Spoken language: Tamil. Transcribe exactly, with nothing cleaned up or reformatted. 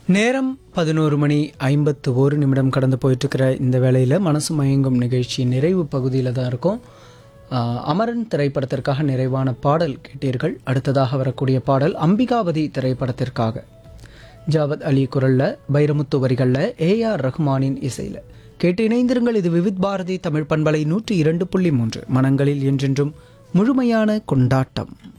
நேரம் பதினோரு மணி ஐம்பத்து ஒரு நிமிடம் கடந்து போயிட்டுருக்கிற இந்த வேளையில் மனசு மயங்கும் நிகழ்ச்சி நிறைவு பகுதியில் தான் இருக்கும். ஆஹ், அமரன் திரைப்படத்திற்காக நிறைவான பாடல் கேட்டீர்கள். அடுத்ததாக வரக்கூடிய பாடல் அம்பிகாவதி திரைப்படத்திற்காக ஜாவத் அலி குரலில், வைரமுத்து வரிகளில், ஏஆர் ரஹ்மானின் இசையில் கேட்டு இணைந்திருங்கள். இது விவித் பாரதி தமிழ் பண்பலை நூற்றி இரண்டு புள்ளி மூன்று, மனங்களில் என்றென்றும் முழுமையான கொண்டாட்டம்.